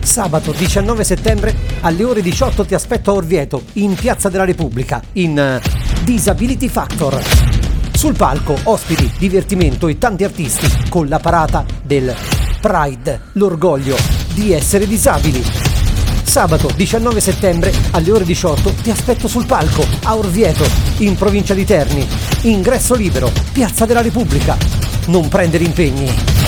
Sabato 19 settembre alle ore 18 ti aspetto a Orvieto, in Piazza della Repubblica, in Disability Factor. Sul palco ospiti, divertimento e tanti artisti con la parata del Pride, l'orgoglio di essere disabili. Sabato 19 settembre alle ore 18 ti aspetto sul palco a Orvieto, in provincia di Terni. Ingresso libero, Piazza della Repubblica. Non prendere impegni.